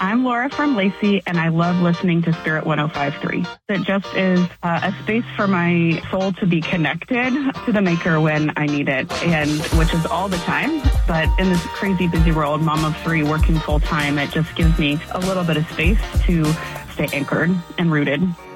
I'm Laura from Lacey, and I love listening to Spirit 105.3. It just is a space for my soul to be connected to the Maker when I need it, and which is all the time. But in this crazy busy world, mom of 3 working full time, it just gives me a little bit of space to stay anchored and rooted.